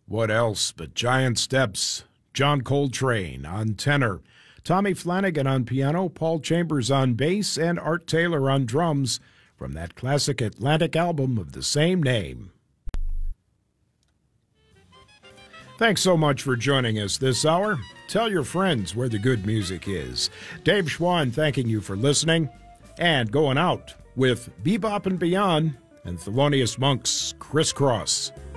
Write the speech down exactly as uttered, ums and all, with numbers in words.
What else but Giant Steps? John Coltrane on tenor, Tommy Flanagan on piano, Paul Chambers on bass, and Art Taylor on drums from that classic Atlantic album of the same name. Thanks so much for joining us this hour. Tell your friends where the good music is. Dave Schwann thanking you for listening and going out with Bebop and Beyond and Thelonious Monk's Crisscross.